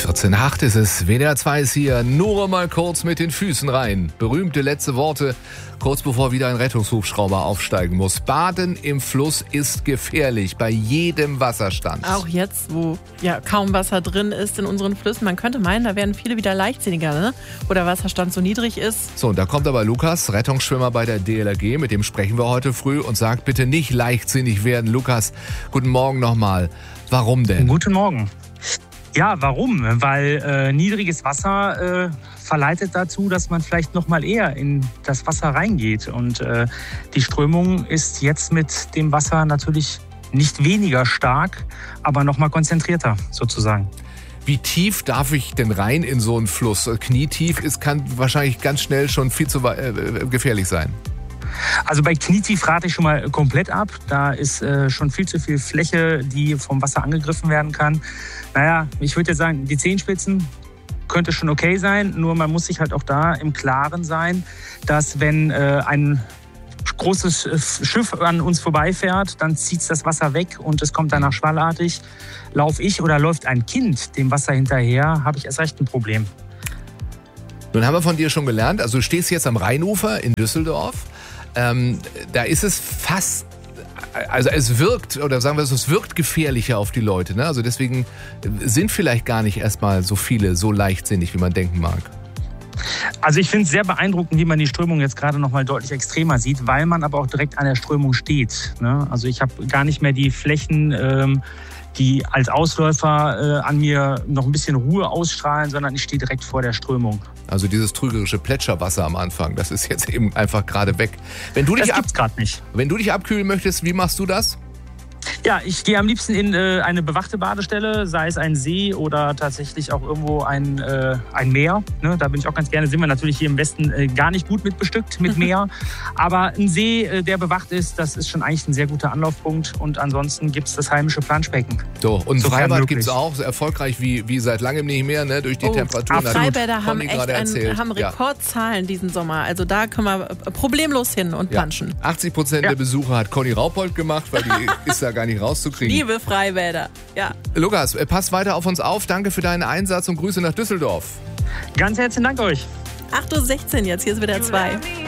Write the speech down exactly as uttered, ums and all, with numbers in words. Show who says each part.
Speaker 1: vierzehn Uhr acht ist es. W D R zwei ist hier. Nur mal kurz mit den Füßen rein. Berühmte letzte Worte, kurz bevor wieder ein Rettungshubschrauber aufsteigen muss. Baden im Fluss ist gefährlich bei jedem Wasserstand.
Speaker 2: Auch jetzt, wo ja kaum Wasser drin ist in unseren Flüssen. Man könnte meinen, da werden viele wieder leichtsinniger, ne? Wo der Wasserstand so niedrig ist.
Speaker 1: So, und da kommt aber Lukas, Rettungsschwimmer bei der D L R G. Mit dem sprechen wir heute früh und sagt, bitte nicht leichtsinnig werden. Lukas, guten Morgen nochmal. Warum denn?
Speaker 3: Guten Morgen. Ja, warum? Weil äh, niedriges Wasser äh, verleitet dazu, dass man vielleicht noch mal eher in das Wasser reingeht. Und äh, die Strömung ist jetzt mit dem Wasser natürlich nicht weniger stark, aber noch mal konzentrierter sozusagen.
Speaker 1: Wie tief darf ich denn rein in so einen Fluss? Knietief ist, kann wahrscheinlich ganz schnell schon viel zu äh, gefährlich sein.
Speaker 3: Also bei Knietief rate ich schon mal komplett ab. Da ist äh, schon viel zu viel Fläche, die vom Wasser angegriffen werden kann. Naja, ich würde jetzt sagen, die Zehenspitzen könnte schon okay sein. Nur man muss sich halt auch da im Klaren sein, dass wenn äh, ein großes Schiff an uns vorbeifährt, dann zieht das Wasser weg und es kommt danach schwallartig. Laufe ich oder läuft ein Kind dem Wasser hinterher, habe ich erst recht ein Problem.
Speaker 1: Nun haben wir von dir schon gelernt, also du stehst jetzt am Rheinufer in Düsseldorf. Ähm, da ist es fast, also es wirkt, oder sagen wir es, es wirkt gefährlicher auf die Leute. Ne? Also deswegen sind vielleicht gar nicht erstmal so viele so leichtsinnig, wie man denken mag.
Speaker 3: Also ich finde es sehr beeindruckend, wie man die Strömung jetzt gerade noch mal deutlich extremer sieht, weil man aber auch direkt an der Strömung steht. Ne? Also ich habe gar nicht mehr die Flächen, ähm, die als Ausläufer äh, an mir noch ein bisschen Ruhe ausstrahlen, sondern ich stehe direkt vor der Strömung.
Speaker 1: Also dieses trügerische Plätscherwasser am Anfang, das ist jetzt eben einfach gerade weg. Wenn du dich
Speaker 3: das gibt's gerade nicht.
Speaker 1: Wenn du dich abkühlen möchtest, wie machst du das?
Speaker 3: Ja, ich gehe am liebsten in äh, eine bewachte Badestelle, sei es ein See oder tatsächlich auch irgendwo ein, äh, ein Meer. Ne? Da bin ich auch ganz gerne. Sind wir natürlich hier im Westen äh, gar nicht gut mit bestückt, mit Meer. Aber ein See, äh, der bewacht ist, das ist schon eigentlich ein sehr guter Anlaufpunkt. Und ansonsten gibt es das heimische Planschbecken.
Speaker 1: So, und Freibad gibt es auch, so erfolgreich wie, wie seit langem nicht mehr, ne? Durch die
Speaker 2: oh,
Speaker 1: Temperaturen.
Speaker 2: Freibäder haben echt ein, haben Rekordzahlen ja. diesen Sommer. Also da können wir problemlos hin und planschen.
Speaker 1: Ja. achtzig Prozent ja. der Besucher hat Conny Raupold gemacht, weil die ist da gar nicht rauszukriegen.
Speaker 2: Liebe Freibäder, ja.
Speaker 1: Lukas, pass weiter auf uns auf. Danke für deinen Einsatz und Grüße nach Düsseldorf.
Speaker 3: Ganz herzlichen Dank euch.
Speaker 2: acht Uhr sechzehn jetzt, hier ist W D R zwei.